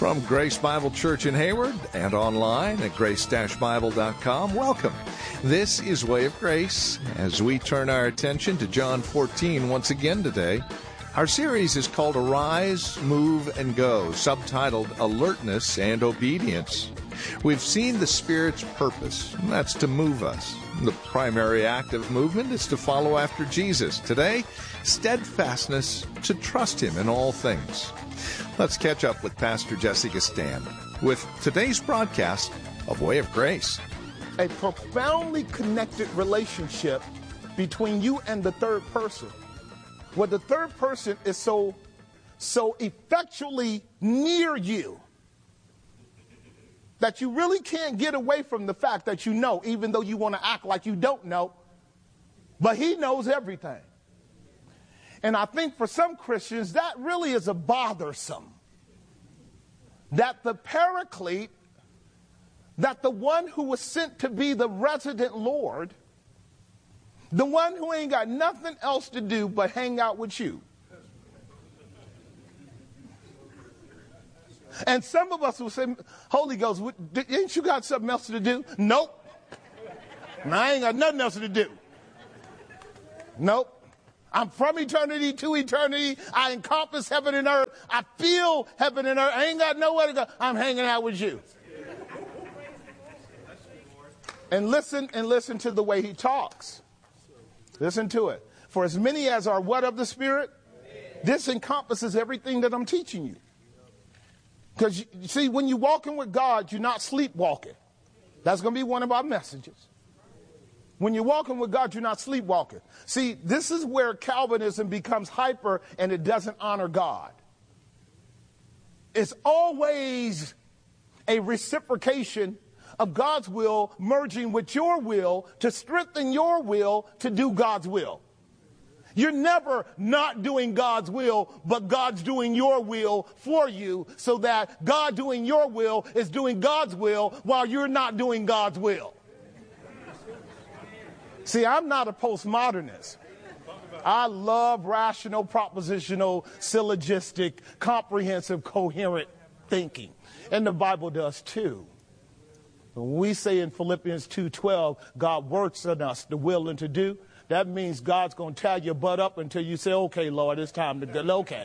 From Grace Bible Church in Hayward and online at grace-bible.com, welcome. This is Way of Grace as we turn our attention to John 14 once again today. Our series is called Arise, Move, and Go, subtitled Alertness and Obedience. We've seen the Spirit's purpose, and that's to move us. The primary act of movement is to follow after Jesus. Today, steadfastness to trust Him in all things. Let's catch up with Pastor Jessica Stand with today's broadcast of Way of Grace. A profoundly connected relationship between you and the third person, where the third person is so effectually near you that you really can't get away from the fact that you know, even though you want to act like you don't know, but He knows everything. And I think for some Christians, that really is a bothersome. That the Paraclete, that the one who was sent to be the resident Lord, the one who ain't got nothing else to do but hang out with you. And some of us will say, Holy Ghost, ain't you got something else to do? Nope. And I ain't got nothing else to do. Nope. I'm from eternity to eternity. I encompass heaven and earth. I feel heaven and earth. I ain't got nowhere to go. I'm hanging out with you. And listen to the way He talks. Listen to it. For as many as are what of the Spirit, this encompasses everything that I'm teaching you. Because, you see, when you're walking with God, you're not sleepwalking. That's going to be one of our messages. When you're walking with God, you're not sleepwalking. See, this is where Calvinism becomes hyper and it doesn't honor God. It's always a reciprocation of God's will merging with your will to strengthen your will to do God's will. You're never not doing God's will, but God's doing your will for you, so that God doing your will is doing God's will while you're not doing God's will. See, I'm not a postmodernist. I love rational, propositional, syllogistic, comprehensive, coherent thinking. And the Bible does too. When we say in Philippians 2:12, God works in us the will and to do, that means God's going to tie your butt up until you say, okay, Lord, it's time to go.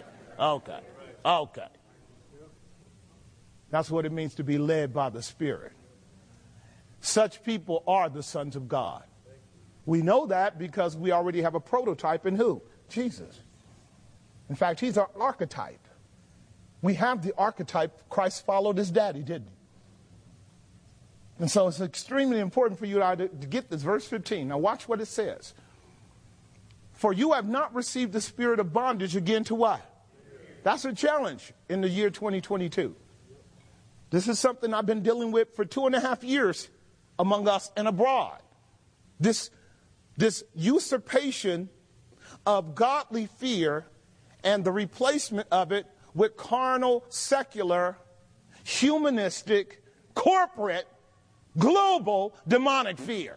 Okay. That's what it means to be led by the Spirit. Such people are the sons of God. We know that because we already have a prototype in who? Jesus. In fact, He's our archetype. We have the archetype. Christ followed His daddy, didn't He? And so it's extremely important for you to get this. Verse 15. Now watch what it says. For you have not received the spirit of bondage again to what? That's a challenge in the year 2022. This is something I've been dealing with for 2.5 years among us and abroad. This usurpation of godly fear and the replacement of it with carnal, secular, humanistic, corporate, global, demonic fear.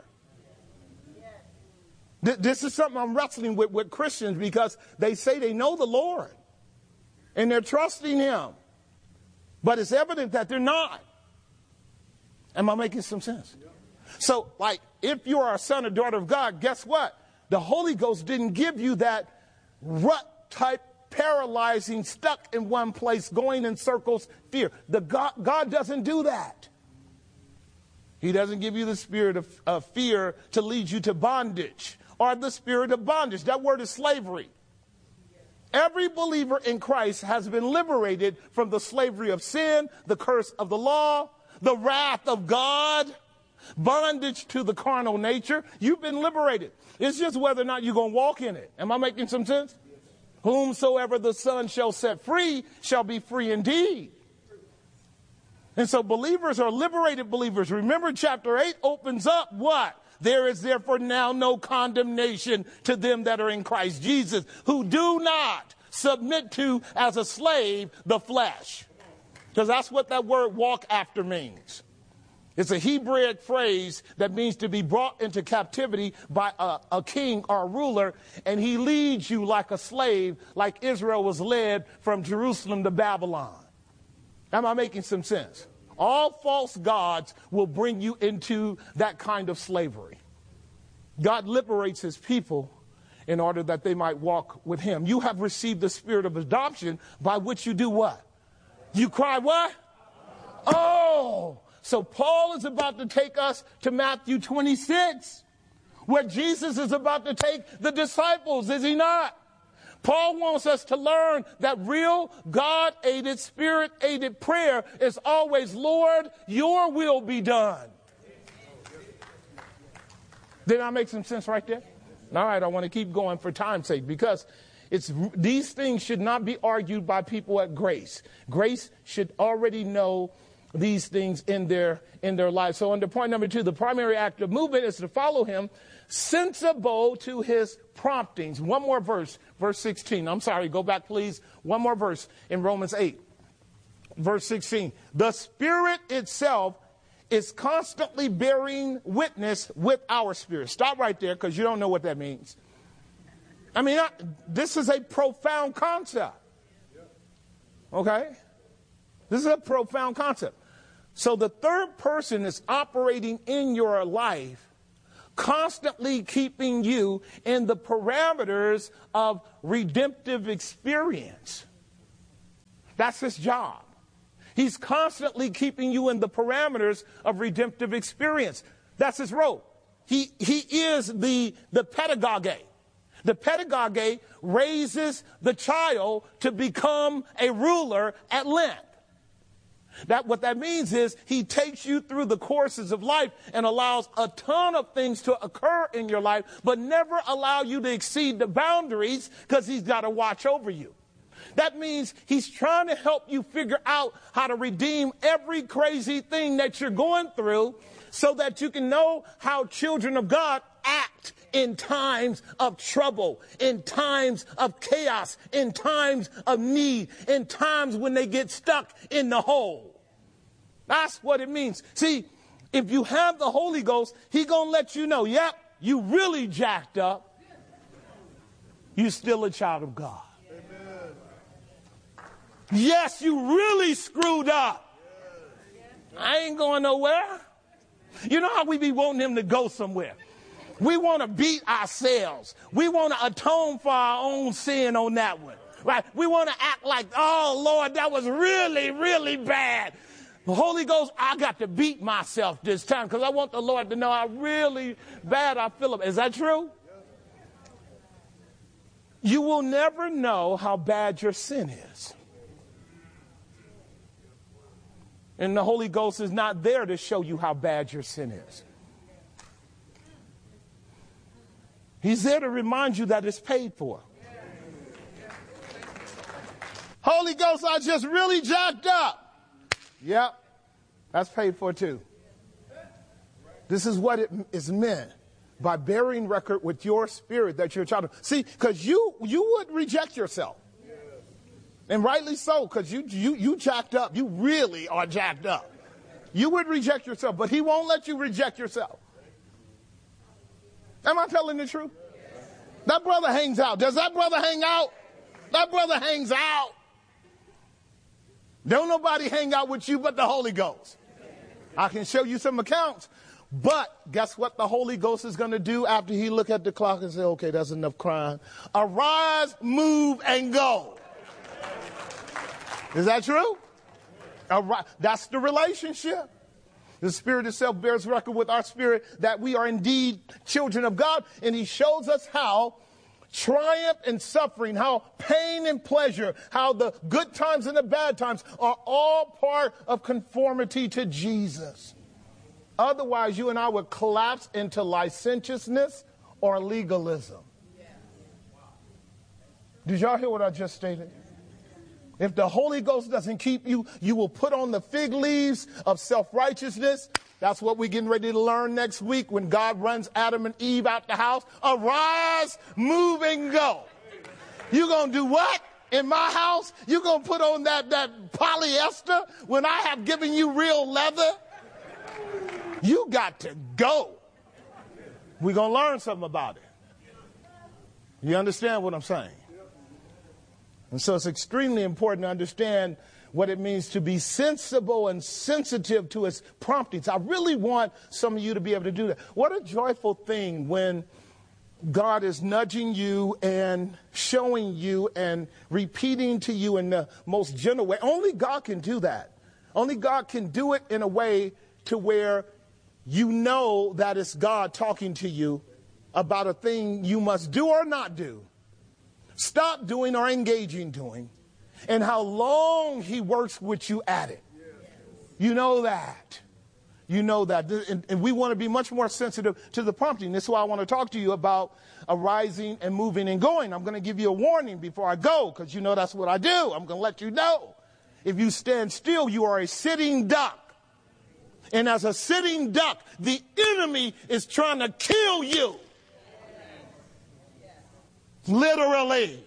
This is something I'm wrestling with Christians because they say they know the Lord and they're trusting Him, but it's evident that they're not. Am I making some sense? So, like, if you are a son or daughter of God, guess what? The Holy Ghost didn't give you that rut-type, paralyzing, stuck in one place, going in circles fear. God doesn't do that. He doesn't give you the spirit of fear to lead you to bondage or the spirit of bondage. That word is slavery. Every believer in Christ has been liberated from the slavery of sin, the curse of the law, the wrath of God, bondage to the carnal nature. You've been liberated. It's just whether or not you're going to walk in it. Am I making some sense? Whomsoever the Son shall set free shall be free indeed. And so believers are liberated believers. Remember, chapter 8 opens up what? There is therefore now no condemnation to them that are in Christ Jesus, who do not submit to as a slave the flesh. Because that's what that word walk after means. It's a Hebraic phrase that means to be brought into captivity by a king or a ruler, and he leads you like a slave, like Israel was led from Jerusalem to Babylon. Am I making some sense? All false gods will bring you into that kind of slavery. God liberates his people in order that they might walk with him. You have received the spirit of adoption by which you do what? You cry what? Oh! So Paul is about to take us to Matthew 26, where Jesus is about to take the disciples, is he not? Paul wants us to learn that real God-aided, Spirit-aided prayer is always, Lord, your will be done. Did I make some sense right there? All right, I want to keep going for time's sake, because these things should not be argued by people at Grace. Grace should already know these things in their lives. So under point number 2, the primary act of movement is to follow him, sensible to his promptings. One more verse 16. I'm sorry, go back please. One more verse in Romans 8, verse 16. The Spirit itself is constantly bearing witness with our spirit. Stop right there, because you don't know what that means. I mean, this is a profound concept. Okay? This is a profound concept. So the third person is operating in your life, constantly keeping you in the parameters of redemptive experience. That's his job. He's constantly keeping you in the parameters of redemptive experience. That's his role. He is the pedagogue. The pedagogue raises the child to become a ruler at length. What that means is he takes you through the courses of life and allows a ton of things to occur in your life, but never allow you to exceed the boundaries, because he's got to watch over you. That means he's trying to help you figure out how to redeem every crazy thing that you're going through, so that you can know how children of God act in times of trouble, in times of chaos, in times of need, in times when they get stuck in the hole. That's what it means. See, if you have the Holy Ghost, he's going to let you know, yep, you really jacked up. You're still a child of God. Yes, you really screwed up. I ain't going nowhere. You know how we be wanting him to go somewhere. We want to beat ourselves. We want to atone for our own sin on that one. Right? We want to act like, oh, Lord, that was really, really bad. The Holy Ghost, I got to beat myself this time, because I want the Lord to know how really bad I feel. Is that true? You will never know how bad your sin is. And the Holy Ghost is not there to show you how bad your sin is. He's there to remind you that it's paid for. Holy Ghost, I just really jacked up. Yep, that's paid for too. This is what it is meant by bearing record with your spirit that you're a child of. See, because you would reject yourself. And rightly so, because you jacked up. You really are jacked up. You would reject yourself, but he won't let you reject yourself. Am I telling the truth? That brother hangs out. Does that brother hang out? That brother hangs out. Don't nobody hang out with you but the Holy Ghost. I can show you some accounts. But guess what the Holy Ghost is going to do after he look at the clock and say, okay, that's enough crying. Arise, move, and go. Is that true? That's the relationship. The Spirit itself bears record with our spirit that we are indeed children of God. And he shows us how triumph and suffering, how pain and pleasure, how the good times and the bad times are all part of conformity to Jesus. Otherwise, you and I would collapse into licentiousness or legalism. Did y'all hear what I just stated? If the Holy Ghost doesn't keep you, you will put on the fig leaves of self-righteousness. That's what we're getting ready to learn next week when God runs Adam and Eve out the house. Arise, move, and go. You going to do what in my house? You going to put on that polyester when I have given you real leather? You got to go. We're going to learn something about it. You understand what I'm saying? And so it's extremely important to understand what it means to be sensible and sensitive to his promptings. I really want some of you to be able to do that. What a joyful thing when God is nudging you and showing you and repeating to you in the most gentle way. Only God can do that. Only God can do it in a way to where you know that it's God talking to you about a thing you must do or not do, stop doing or engaging doing, and how long he works with you at it. You know that. You know that. And we want to be much more sensitive to the prompting. This is why I want to talk to you about arising and moving and going. I'm going to give you a warning before I go, because you know that's what I do. I'm going to let you know. If you stand still, you are a sitting duck. And as a sitting duck, the enemy is trying to kill you. Literally.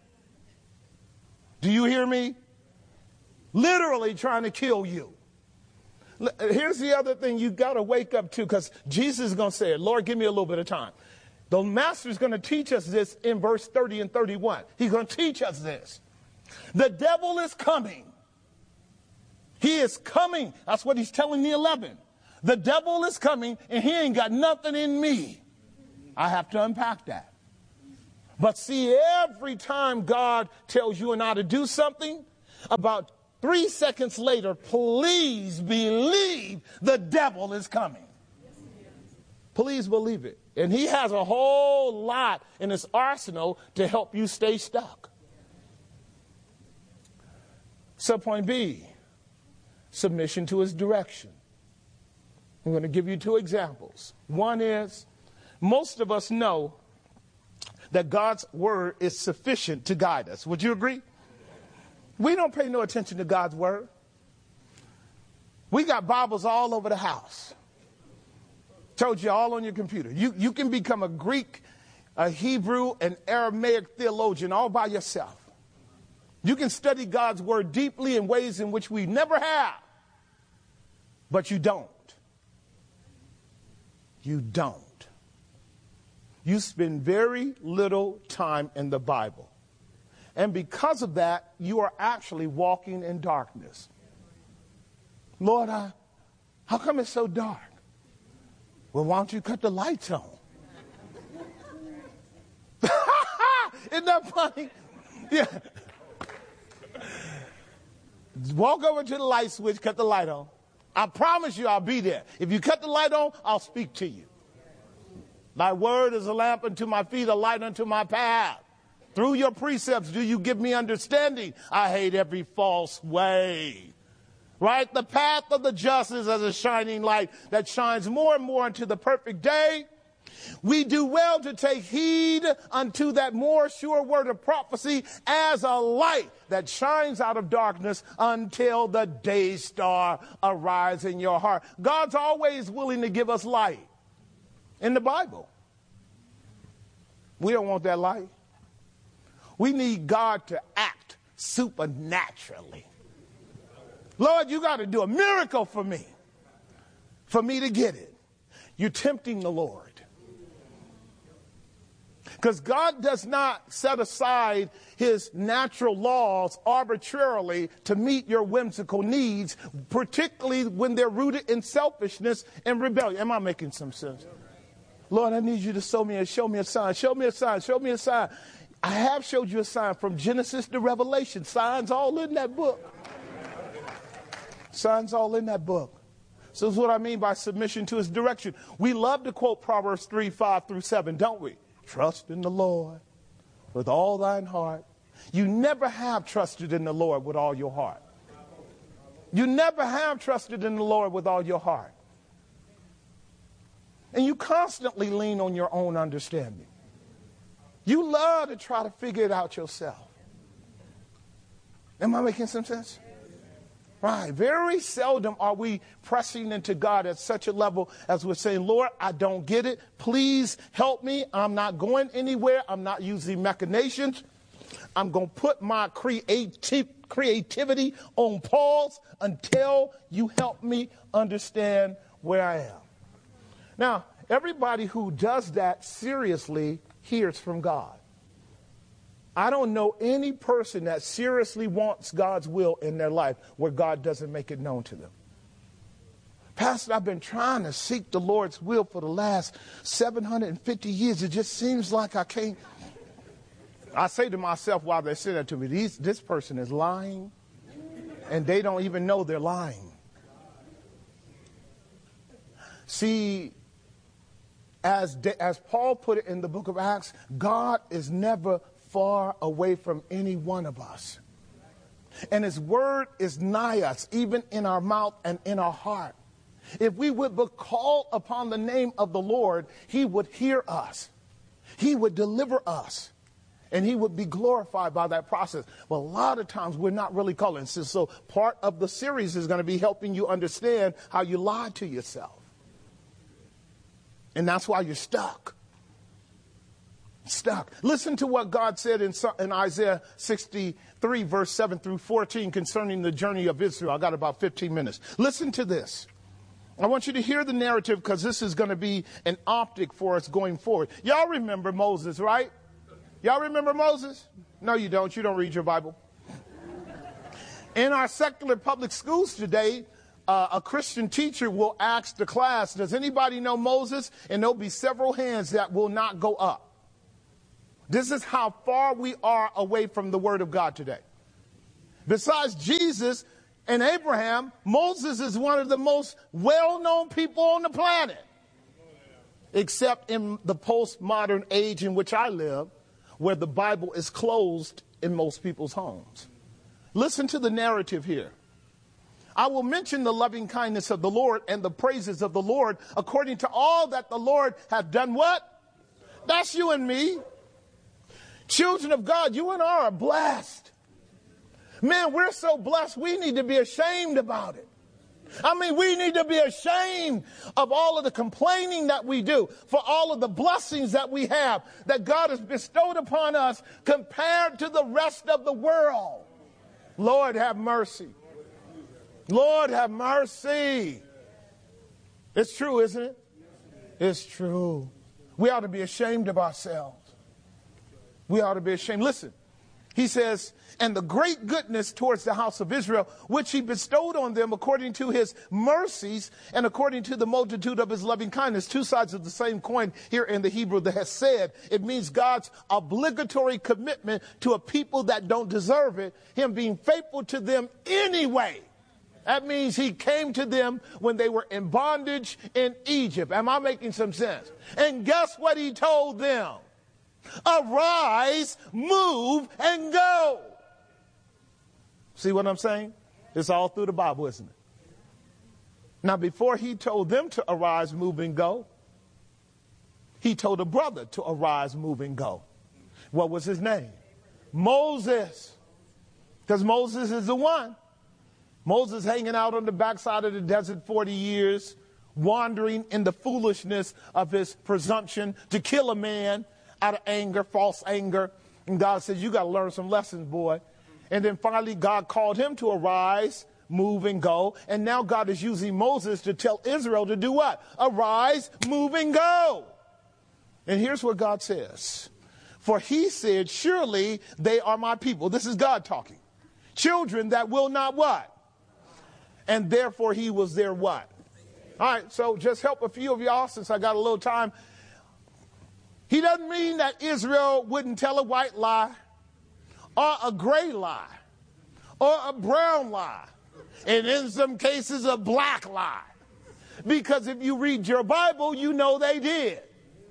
Do you hear me? Literally trying to kill you. Here's the other thing you got to wake up to, because Jesus is going to say it. Lord, give me a little bit of time. The master is going to teach us this in verse 30 and 31. He's going to teach us this. The devil is coming. He is coming. That's what he's telling the 11. The devil is coming, and he ain't got nothing in me. I have to unpack that. But see, every time God tells you and I to do something, about 3 seconds later, please believe the devil is coming. Please believe it. And he has a whole lot in his arsenal to help you stay stuck. Subpoint B, submission to his direction. I'm going to give you 2 examples. One is, most of us know that God's word is sufficient to guide us. Would you agree? We don't pay no attention to God's word. We got Bibles all over the house. Told you, all on your computer. You can become a Greek, a Hebrew, an Aramaic theologian all by yourself. You can study God's word deeply in ways in which we never have. But you don't. You don't. You spend very little time in the Bible. And because of that, you are actually walking in darkness. Lord, how come it's so dark? Well, why don't you cut the lights on? Isn't that funny? Yeah. Walk over to the light switch, cut the light on. I promise you I'll be there. If you cut the light on, I'll speak to you. Thy word is a lamp unto my feet, a light unto my path. Through your precepts do you give me understanding. I hate every false way. Right? The path of the just is as a shining light that shines more and more into the perfect day. We do well to take heed unto that more sure word of prophecy as a light that shines out of darkness until the day star arise in your heart. God's always willing to give us light in the Bible. We don't want that light. We need God to act supernaturally. Lord, you got to do a miracle for me to get it. You're tempting the Lord. Because God does not set aside his natural laws arbitrarily to meet your whimsical needs, particularly when they're rooted in selfishness and rebellion. Am I making some sense? Lord, I need you to show me a sign. Show me a sign. Show me a sign. I have showed you a sign from Genesis to Revelation. Signs all in that book. Signs all in that book. So that's what I mean by submission to his direction. We love to quote Proverbs 3:5-7, don't we? Trust in the Lord with all thine heart. You never have trusted in the Lord with all your heart. You never have trusted in the Lord with all your heart. And you constantly lean on your own understanding. You love to try to figure it out yourself. Am I making some sense? Right. Very seldom are we pressing into God at such a level as we're saying, Lord, I don't get it. Please help me. I'm not going anywhere. I'm not using machinations. I'm going to put my creativity on pause until you help me understand where I am. Now, everybody who does that seriously hears from God. I don't know any person that seriously wants God's will in their life where God doesn't make it known to them. Pastor, I've been trying to seek the Lord's will for the last 750 years. It just seems like I can't. I say to myself while they say that to me, this person is lying, and they don't even know they're lying. See, as Paul put it in the book of Acts, God is never far away from any one of us. And his word is nigh us, even in our mouth and in our heart. If we would but call upon the name of the Lord, he would hear us. He would deliver us. And he would be glorified by that process. But a lot of times we're not really calling. So part of the series is going to be helping you understand how you lie to yourself. And that's why you're stuck. Stuck. Listen to what God said in Isaiah 63, verse 7 through 14 concerning the journey of Israel. I got about 15 minutes. Listen to this. I want you to hear the narrative because this is going to be an optic for us going forward. Y'all remember Moses, right? Y'all remember Moses? No, you don't. You don't read your Bible. In our secular public schools today, a Christian teacher will ask the class, does anybody know Moses? And there'll be several hands that will not go up. This is how far we are away from the Word of God today. Besides Jesus and Abraham, Moses is one of the most well-known people on the planet. Except in the postmodern age in which I live, where the Bible is closed in most people's homes. Listen to the narrative here. I will mention the loving kindness of the Lord and the praises of the Lord according to all that the Lord hath done what? That's you and me. Children of God, you and I are blessed. Man, we're so blessed, we need to be ashamed about it. I mean, we need to be ashamed of all of the complaining that we do, for all of the blessings that we have, that God has bestowed upon us compared to the rest of the world. Lord, have mercy. Lord, have mercy. It's true, isn't it? It's true. We ought to be ashamed of ourselves. We ought to be ashamed. Listen, he says, and the great goodness towards the house of Israel, which he bestowed on them according to his mercies and according to the multitude of his loving kindness. Two sides of the same coin here in the Hebrew that has said. It means God's obligatory commitment to a people that don't deserve it, him being faithful to them anyway. That means he came to them when they were in bondage in Egypt. Am I making some sense? And guess what he told them? Arise, move, and go. See what I'm saying? It's all through the Bible, isn't it? Now, before he told them to arise, move, and go, he told a brother to arise, move, and go. What was his name? Moses. Because Moses is the one. Moses hanging out on the backside of the desert 40 years, wandering in the foolishness of his presumption to kill a man out of anger, false anger. And God says, you got to learn some lessons, boy. And then finally, God called him to arise, move, and go. And now God is using Moses to tell Israel to do what? Arise, move, and go. And here's what God says. For he said, surely they are my people. This is God talking. Children that will not what? And therefore he was their what? All right, so just help a few of y'all since I got a little time. He doesn't mean that Israel wouldn't tell a white lie, or a gray lie, or a brown lie, and in some cases a black lie. Because if you read your Bible, you know they did.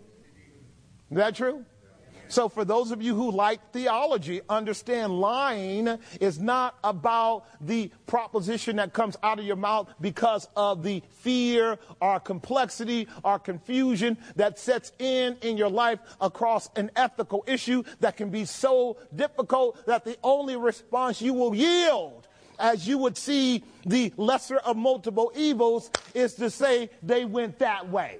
Is that true? So for those of you who like theology, understand lying is not about the proposition that comes out of your mouth because of the fear or complexity or confusion that sets in your life across an ethical issue that can be so difficult that the only response you will yield, as you would see the lesser of multiple evils, is to say they went that way.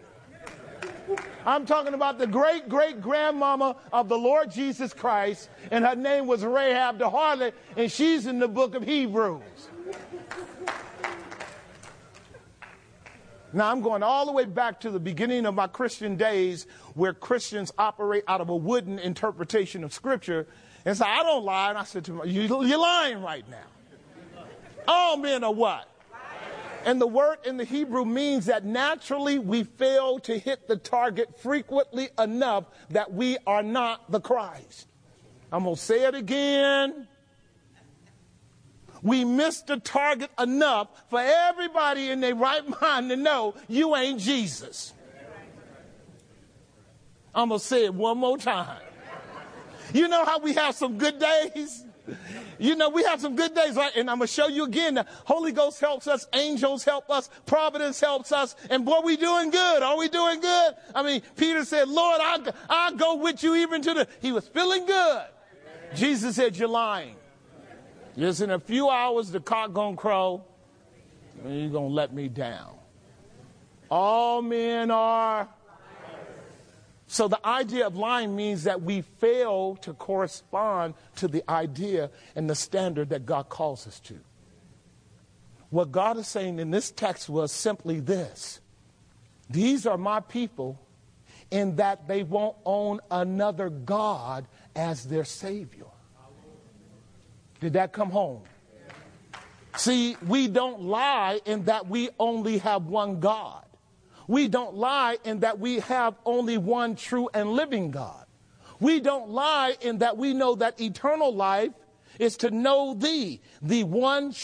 I'm talking about the great-great-grandmama of the Lord Jesus Christ, and her name was Rahab the harlot, and she's in the book of Hebrews. Now, I'm going all the way back to the beginning of my Christian days, where Christians operate out of a wooden interpretation of Scripture, And so I don't lie. And I said to him, you're lying right now. All men are what? And the word in the Hebrew means that naturally we fail to hit the target frequently enough that we are not the Christ. I'm going to say it again. We miss the target enough for everybody in their right mind to know you ain't Jesus. I'm going to say it one more time. You know how we have some good days? You know, we have some good days, right? And I'm going to show you again. The Holy Ghost helps us. Angels help us. Providence helps us. And boy, we doing good. Are we doing good? I mean, Peter said, Lord, I'll go with you even to the... He was feeling good. Jesus said, you're lying. Just in a few hours, the cock gonna crow, and you're gonna let me down. All men are... So the idea of lying means that we fail to correspond to the idea and the standard that God calls us to. What God is saying in this text was simply this. These are my people in that they won't own another God as their Savior. Did that come home? See, we don't lie in that we only have one God. We don't lie in that we have only one true and living God. We don't lie in that we know that eternal life is to know thee, the one true